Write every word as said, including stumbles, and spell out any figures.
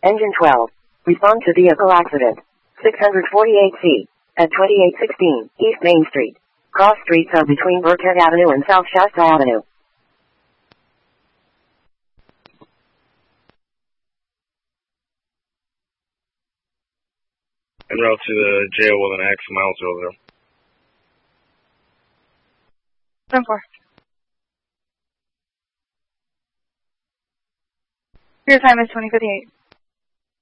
Engine twelve. Respond to vehicle accident. six forty-eight C. At twenty-eight sixteen East Main Street. Cross streets are between Burkhead Avenue and South Shasta Avenue. En route to the jail with an X miles over. ten four. Your time is twenty fifty-eight.